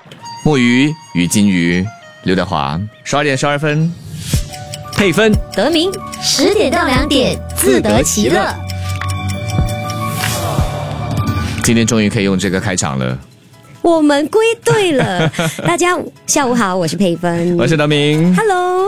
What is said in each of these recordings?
木鱼与金鱼，刘德华，12点12分，配分得名10点到2点，自得其乐。 今天终于可以用这个开场了。 我们归队了，大家下午好，我是佩芬， 我是德明。 Hello。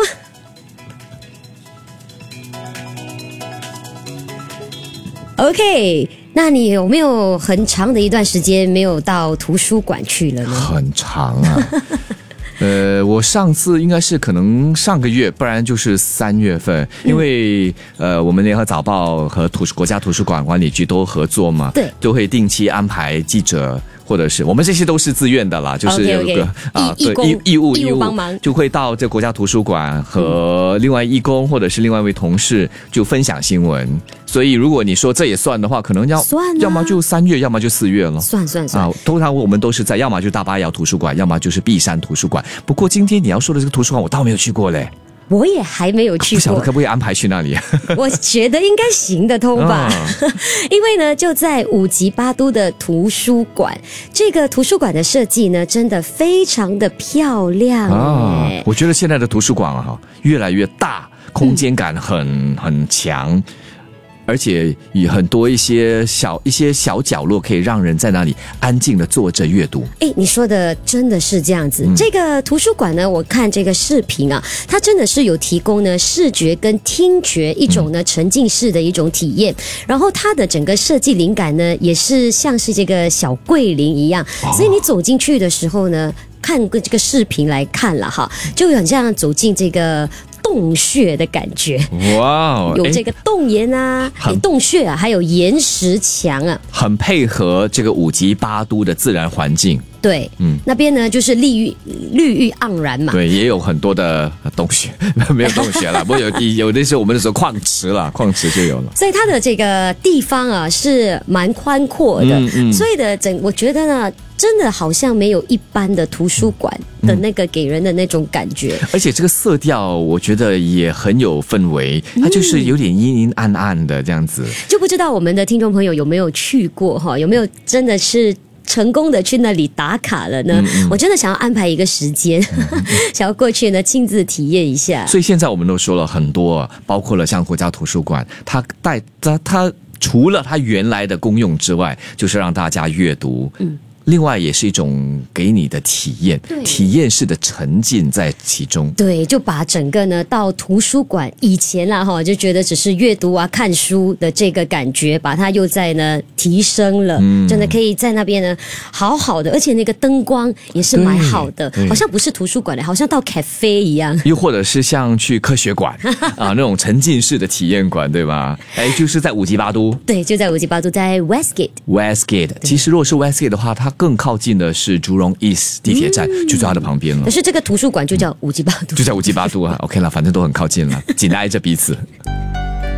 OK， 那你有没有很长的一段时间没有到图书馆去了呢？ 很长啊。我上次应该是可能上个月，不然就是3月份，因为我们联合早报和国家图书馆管理局都合作嘛， 对， 都会定期安排记者。或者是我们这些都是自愿的啦，就是有个义务帮忙， 就会到这国家图书馆和另外义工或者是另外一位同事就分享新闻。所以如果你说这也算的话，可能要么就3月，要么就4月了。 算啊， 通常我们都是在要么就大巴窑图书馆，要么就是碧山图书馆。不过今天你要说的这个图书馆，我倒没有去过嘞。 我也还没有去过， 不晓得可不可以安排去那里？ 我觉得应该行得通吧，因为呢就在五级八都的图书馆，这个图书馆的设计呢真的非常的漂亮我觉得现在的图书馆越来越大，空间感很强。而且有很多一些小角落可以让人在那里安静的坐着阅读。 你说的真的是这样子。这个图书馆呢，我看这个视频啊，它真的是有提供呢视觉跟听觉一种呢沉浸式的一种体验。然后它的整个设计灵感呢，也是像是这个小桂林一样，所以你走进去的时候呢，看这个视频来看了哈，就很像走进这个洞穴的感觉。 哇， 有这个洞岩啊，洞穴啊，还有岩石墙啊， 很配合这个5级8都的自然环境。 对，那边呢就是绿郁盎然嘛。 对，也有很多的洞穴，没有洞穴了，不过有的时候我们那时候矿池就有了。 所以它的这个地方啊是蛮宽阔的，所以我觉得呢，真的好像没有一般的图书馆的那个给人的那种感觉。 而且这个色调我觉得也很有氛围，它就是有点阴阴暗暗的这样子。 就不知道我们的听众朋友有没有去过哈？有没有真的是成功的去那里打卡了呢？我真的想要安排一个时间，想要过去呢亲自体验一下。 所以现在我们都说了很多，包括了像国家图书馆，它除了它原来的功用之外，就是让大家阅读。另外也是一种给你的体验，体验式的沉浸在其中。对， 就把整个呢到图书馆以前啦就觉得只是阅读啊看书的这个感觉，把它又在呢提升了，真的可以在那边呢好好的，而且那个灯光也是蛮好的，好像不是图书馆好像到 cafe 一样， 又或者是像去科学馆那种沉浸式的体验馆，对吧？就是在5级8都。 对，就在5级8都，在 Westgate。 其实如果是 Westgate 的话，它更靠近的是竹荣 East 地铁站，就在它的旁边了。 可是这个图书馆就叫5级8都， 就在5级8都OK 了，反正都很靠近了，紧挨着彼此。